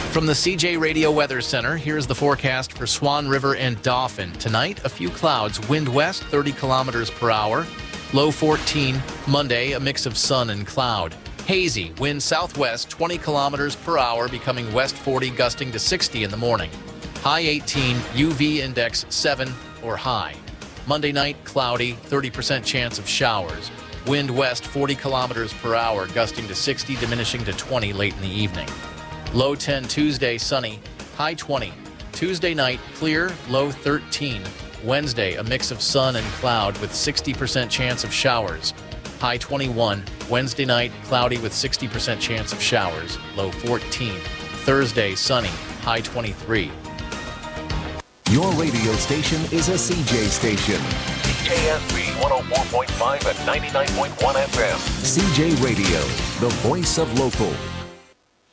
From the CJ Radio Weather Center, here's the forecast for Swan River and Dauphin. Tonight, a few clouds, wind west 30 kilometers per hour, low 14. Monday, a mix of sun and cloud. Hazy, wind southwest 20 kilometers per hour, becoming west 40, gusting to 60 in the morning. High 18, UV index 7 or high. Monday night, cloudy, 30% chance of showers. Wind west 40 kilometers per hour, gusting to 60, diminishing to 20 late in the evening. Low 10 Tuesday, sunny, high 20. Tuesday night, clear, low 13. Wednesday, a mix of sun and cloud with 60% chance of showers. High 21. Wednesday night, cloudy with 60% chance of showers. Low 14. Thursday, sunny, high 23. Your radio station is a CJ station. CJSB 104.5 and 99.1 FM. CJ Radio, the voice of local.